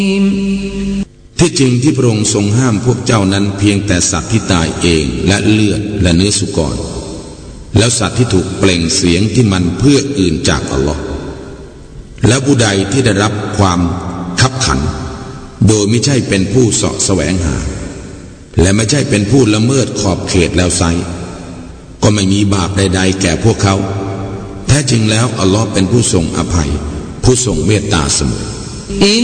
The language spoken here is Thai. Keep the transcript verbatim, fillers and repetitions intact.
ที่จริงที่พระองค์ทรงห้ามพวกเจ้านั้นเพียงแต่สัตว์ที่ตายเองและเลือดและเนื้อสุกรแล้วสัตว์ที่ถูกเปล่งเสียงที่มันเพื่ออื่นจากอัลลอฮ์และผู้ใดที่ได้รับความคับขันโดยไม่ใช่เป็นผู้เสาะแสวงหาและไม่ใช่เป็นผู้ละเมิดขอบเขตแล้วไซก็ไม่มีบาปใดๆแก่พวกเขาแท้จริงแล้วอัลลอฮ์เป็นผู้ทรงอภัยผู้ทรงเมตตาเสมอ